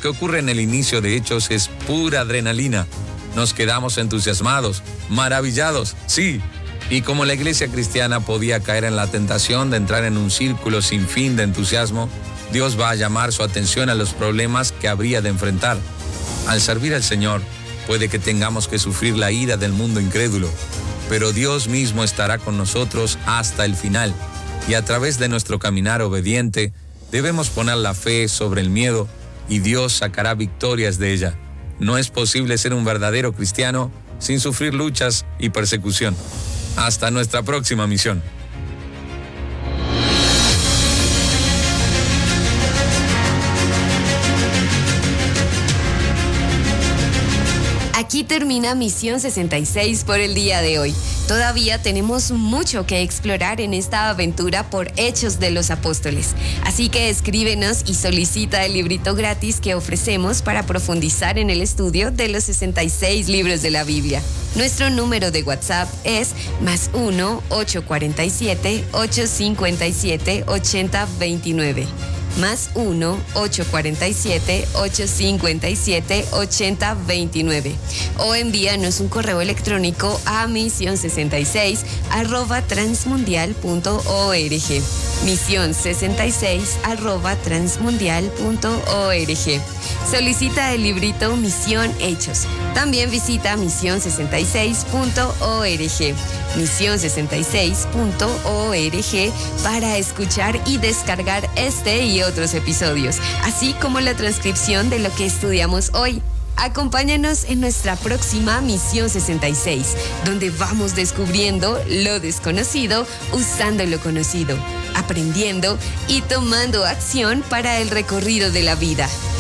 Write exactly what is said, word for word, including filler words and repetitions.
que ocurre en el inicio de Hechos es pura adrenalina. Nos quedamos entusiasmados, maravillados, sí. Y como la iglesia cristiana podía caer en la tentación de entrar en un círculo sin fin de entusiasmo, Dios va a llamar su atención a los problemas que habría de enfrentar. Al servir al Señor, puede que tengamos que sufrir la ira del mundo incrédulo, pero Dios mismo estará con nosotros hasta el final. Y a través de nuestro caminar obediente, debemos poner la fe sobre el miedo y Dios sacará victorias de ella. No es posible ser un verdadero cristiano sin sufrir luchas y persecución. Hasta nuestra próxima misión. Aquí termina Misión sesenta y seis por el día de hoy. Todavía tenemos mucho que explorar en esta aventura por Hechos de los Apóstoles. Así que escríbenos y solicita el librito gratis que ofrecemos para profundizar en el estudio de los sesenta y seis libros de la Biblia. Nuestro número de WhatsApp es más uno ocho cuatro siete ocho cinco siete ocho cero dos nueve. Más uno ocho cuatro siete ocho cinco siete ocho cero dos nueve. O envíanos un correo electrónico a misión sesenta y seis arroba transmundial punto org. Misión sesenta y seis arroba transmundial punto org. Solicita el librito Misión Hechos. También visita misión sesenta y seis punto org. misión sesenta y seis punto org para escuchar y descargar este y otros episodios, así como la transcripción de lo que estudiamos hoy. Acompáñanos en nuestra próxima Misión sesenta y seis, donde vamos descubriendo lo desconocido usando lo conocido, aprendiendo y tomando acción para el recorrido de la vida.